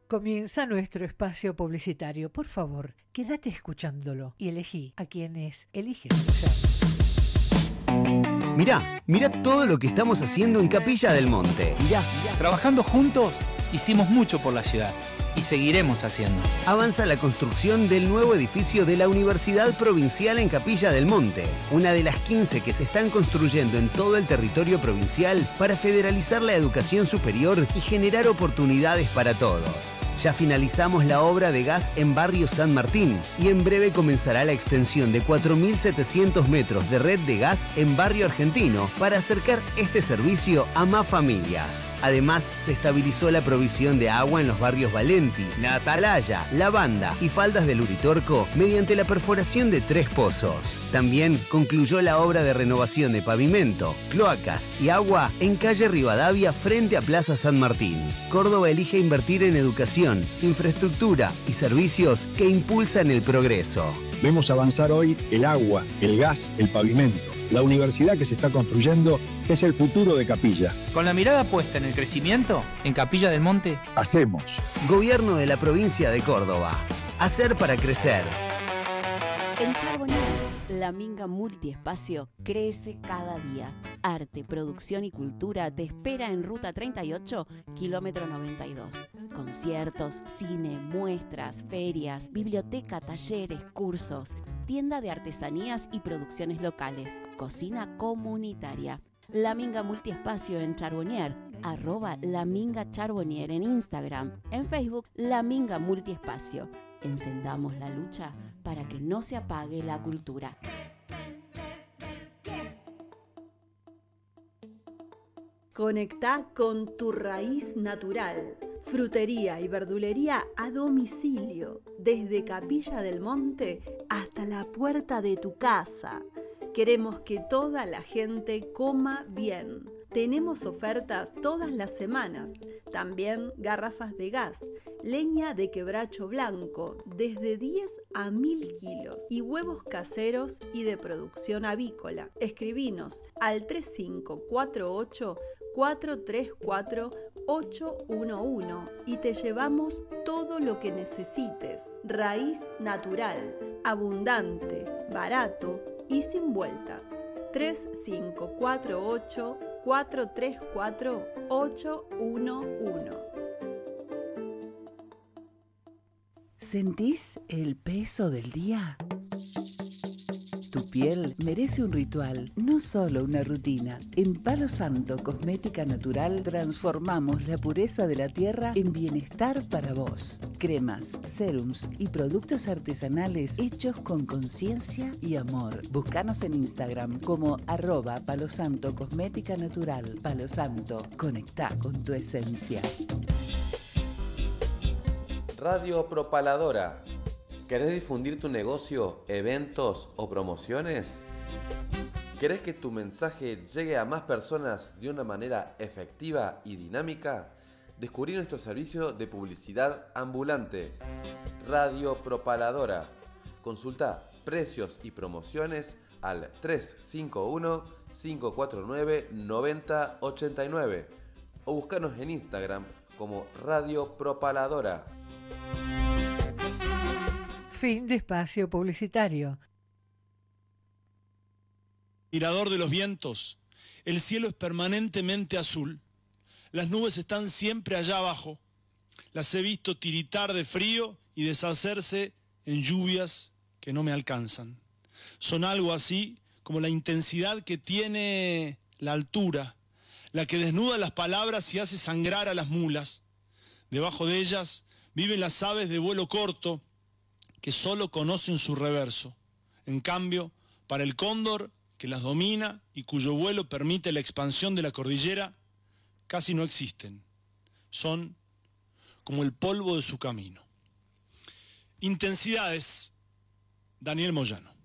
Comienza nuestro espacio publicitario. Por favor, quédate escuchándolo y elegí a quienes eligen escuchar. Mirá todo lo que estamos haciendo en Capilla del Monte. Mirá. Trabajando juntos, hicimos mucho por la ciudad y seguiremos haciendo. Avanza la construcción del nuevo edificio de la Universidad Provincial en Capilla del Monte, una de las 15 que se están construyendo en todo el territorio provincial para federalizar la educación superior y generar oportunidades para todos. Ya finalizamos la obra de gas en Barrio San Martín y en breve comenzará la extensión de 4.700 metros de red de gas en Barrio Argentino para acercar este servicio a más familias. Además, se estabilizó la provisión de agua en los barrios Valenti, La Atalaya, La Banda y Faldas del Uritorco mediante la perforación de 3 pozos. También concluyó la obra de renovación de pavimento, cloacas y agua en calle Rivadavia frente a Plaza San Martín. Córdoba elige invertir en educación, infraestructura y servicios que impulsan el progreso. Vemos avanzar hoy el agua, el gas, el pavimento, la universidad que se está construyendo, que es el futuro de Capilla. Con la mirada puesta en el crecimiento, en Capilla del Monte, hacemos. Gobierno de la provincia de Córdoba. Hacer para crecer. En Charbonnier, la Minga Multiespacio crece cada día. Arte, producción y cultura te espera en Ruta 38, kilómetro 92. Conciertos, cine, muestras, ferias, biblioteca, talleres, cursos, tienda de artesanías y producciones locales, cocina comunitaria. La Minga Multiespacio en Charbonnier, @La Minga Charbonnier en Instagram, en Facebook La Minga Multiespacio. Encendamos la lucha para que no se apague la cultura. Conectá con tu raíz natural. Frutería y verdulería a domicilio, desde Capilla del Monte hasta la puerta de tu casa. Queremos que toda la gente coma bien. Tenemos ofertas todas las semanas. También garrafas de gas, leña de quebracho blanco, desde 10 a 1000 kilos, y huevos caseros y de producción avícola. Escribinos al 3548-434-811 y te llevamos todo lo que necesites. Raíz natural, abundante, barato y sin vueltas. 3548-434-811. ¿Sentís el peso del día? Tu piel merece un ritual, no solo una rutina. En Palo Santo Cosmética Natural transformamos la pureza de la tierra en bienestar para vos. Cremas, serums y productos artesanales hechos con conciencia y amor. Búscanos en Instagram como @Palo Santo Cosmética Natural. Palo Santo, conectá con tu esencia. Radio Propaladora. ¿Querés difundir tu negocio, eventos o promociones? ¿Querés que tu mensaje llegue a más personas de una manera efectiva y dinámica? Descubrí nuestro servicio de publicidad ambulante, Radio Propaladora. Consulta precios y promociones al 351-549-9089 o búscanos en Instagram como Radio Propaladora. Fin de espacio publicitario. Mirador de los vientos, el cielo es permanentemente azul, las nubes están siempre allá abajo, las he visto tiritar de frío y deshacerse en lluvias que no me alcanzan. Son algo así como la intensidad que tiene la altura, la que desnuda las palabras y hace sangrar a las mulas. Debajo de ellas viven las aves de vuelo corto, que solo conocen su reverso. En cambio, para el cóndor, que las domina y cuyo vuelo permite la expansión de la cordillera, casi no existen. Son como el polvo de su camino. Intensidades, Daniel Moyano.